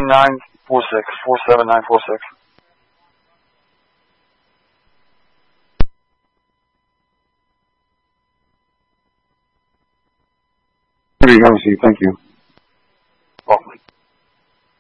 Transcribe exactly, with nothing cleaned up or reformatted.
nine four six, four seven nine four six. Have a seat. Thank you.